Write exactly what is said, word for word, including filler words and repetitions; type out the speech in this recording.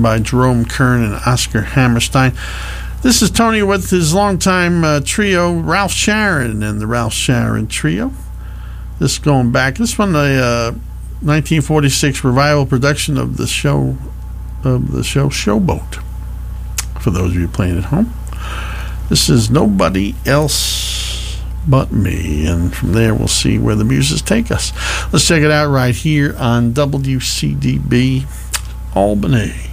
by Jerome Kern and Oscar Hammerstein. This is Tony with his longtime uh, trio, Ralph Sharon and the Ralph Sharon Trio. This going back, this one, a uh, nineteen forty-six revival production of the show, of the show Showboat. For those of you playing at home, this is Nobody Else But Me, and from there we'll see where the muses take us. Let's check it out right here on W C D B Albany.